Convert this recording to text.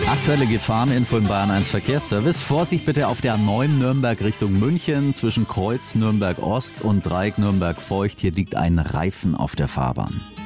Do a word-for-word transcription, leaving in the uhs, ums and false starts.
Aktuelle Gefahreninfo im Bayern eins Verkehrsservice. Vorsicht bitte auf der A neun Nürnberg Richtung München zwischen Kreuz Nürnberg Ost und Dreieck Nürnberg Feucht. Hier liegt ein Reifen auf der Fahrbahn.